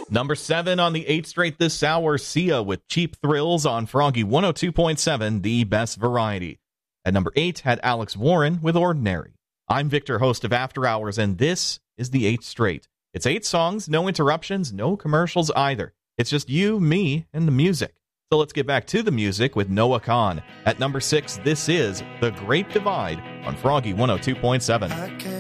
Number 7 on the 8th straight this hour, Sia with Cheap Thrills on Froggy 102.7, the best variety. At number 8 had Alex Warren with Ordinary. I'm Victor, host of After Hours, and this is the 8th straight. It's 8 songs, no interruptions, no commercials either. It's just you, me, and the music. So let's get back to the music with Noah Kahan. At number 6, this is The Great Divide on Froggy 102.7.